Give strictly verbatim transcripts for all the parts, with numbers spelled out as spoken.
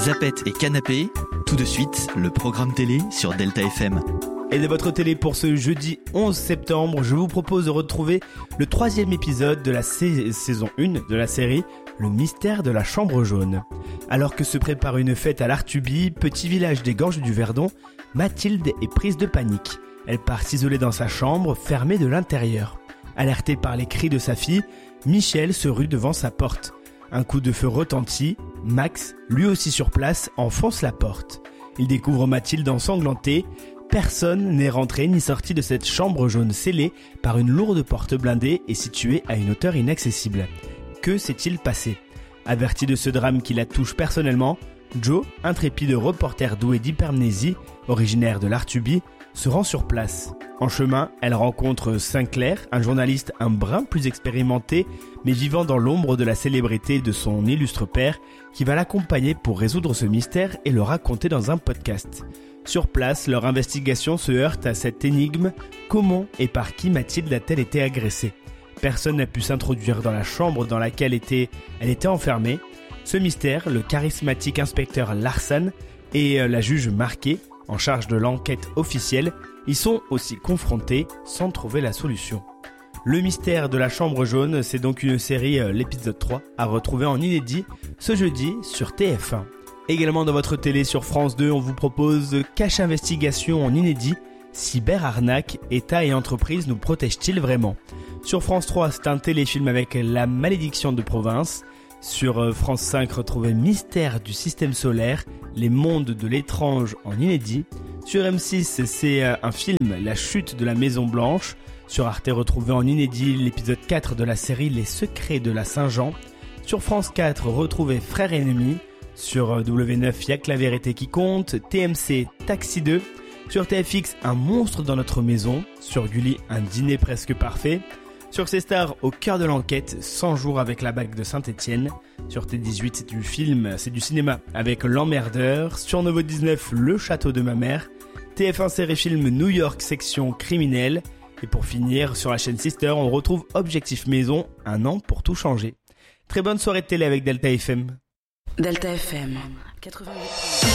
Zappette et Canapé, tout de suite, le programme télé sur Delta F M. Et de votre télé pour ce jeudi onze septembre, je vous propose de retrouver le troisième épisode de la sa- saison un de la série Le mystère de la chambre jaune. Alors que se prépare une fête à l'Artuby, petit village des gorges du Verdon, Mathilde est prise de panique. Elle part s'isoler dans sa chambre, fermée de l'intérieur. Alertée par les cris de sa fille, Michel se rue devant sa porte. Un coup de feu retentit, Max, lui aussi sur place, enfonce la porte. Il découvre Mathilde ensanglantée. Personne n'est rentré ni sorti de cette chambre jaune scellée par une lourde porte blindée et située à une hauteur inaccessible. Que s'est-il passé ? Averti de ce drame qui la touche personnellement, Joe, intrépide reporter doué d'hypermnésie, originaire de l'Artuby, se rend sur place. En chemin, elle rencontre Sinclair, un journaliste un brin plus expérimenté, mais vivant dans l'ombre de la célébrité de son illustre père, qui va l'accompagner pour résoudre ce mystère et le raconter dans un podcast. Sur place, leur investigation se heurte à cette énigme. Comment et par qui Mathilde a-t-elle été agressée ? Personne n'a pu s'introduire dans la chambre dans laquelle était, elle était enfermée. Ce mystère, le charismatique inspecteur Larsan et la juge Marquet, en charge de l'enquête officielle, y sont aussi confrontés sans trouver la solution. Le mystère de la chambre jaune, c'est donc une série, euh, l'épisode trois, à retrouver en inédit ce jeudi sur T F un. Également dans votre télé sur France deux, on vous propose Cache Investigation en inédit. Cyberarnaque, État et entreprise nous protègent-ils vraiment ? Sur France trois, c'est un téléfilm avec La malédiction de province. Sur France cinq, retrouvez Mystère du système solaire, les mondes de l'étrange en inédit. Sur M six, c'est un film, La chute de la Maison Blanche. Sur Arte, retrouvez en inédit l'épisode quatre de la série Les secrets de la Saint-Jean. Sur France quatre, retrouvez Frères ennemis. Sur W neuf, Y'a que la vérité qui compte. T M C, Taxi deux. Sur T F X, Un monstre dans notre maison. Sur Gulli, Un dîner presque parfait. Sur C-Star, Au cœur de l'enquête, cent jours avec la bague de Saint-Étienne. Sur T dix-huit, c'est du film, c'est du cinéma avec L'emmerdeur. Sur Novo dix-neuf, Le château de ma mère. T F un série film New York section criminelle. Et pour finir, sur la chaîne Sister, on retrouve Objectif Maison, un an pour tout changer. Très bonne soirée de télé avec Delta F M. Delta F M quatre-vingt-huit.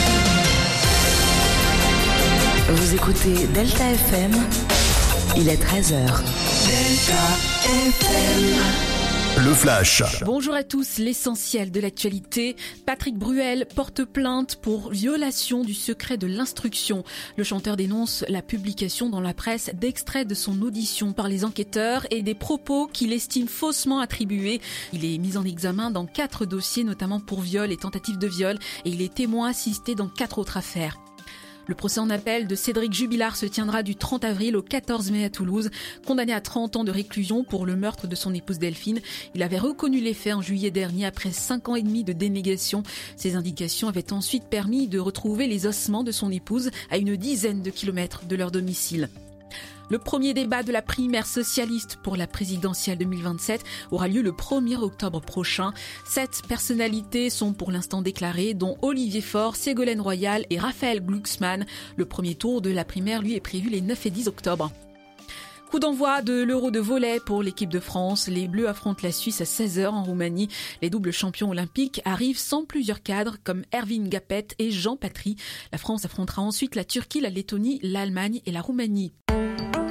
Vous écoutez Delta F M. Il est treize heures. Delta F M. Le Flash. Bonjour à tous, l'essentiel de l'actualité. Patrick Bruel porte plainte pour violation du secret de l'instruction. Le chanteur dénonce la publication dans la presse d'extraits de son audition par les enquêteurs et des propos qu'il estime faussement attribués. Il est mis en examen dans quatre dossiers, notamment pour viol et tentative de viol, et il est témoin assisté dans quatre autres affaires. Le procès en appel de Cédric Jubilard se tiendra du trente avril au quatorze mai à Toulouse. Condamné à trente ans de réclusion pour le meurtre de son épouse Delphine, il avait reconnu les faits en juillet dernier après cinq ans et demi de dénégation. Ces indications avaient ensuite permis de retrouver les ossements de son épouse à une dizaine de kilomètres de leur domicile. Le premier débat de la primaire socialiste pour la présidentielle deux mille vingt-sept aura lieu le premier octobre prochain. Sept personnalités sont pour l'instant déclarées, dont Olivier Faure, Ségolène Royal et Raphaël Glucksmann. Le premier tour de la primaire, lui, est prévu les neuf et dix octobre. Coup d'envoi de l'Euro de volley pour l'équipe de France. Les Bleus affrontent la Suisse à seize heures en Roumanie. Les doubles champions olympiques arrivent sans plusieurs cadres comme Erwin Gapet et Jean Patry. La France affrontera ensuite la Turquie, la Lettonie, l'Allemagne et la Roumanie.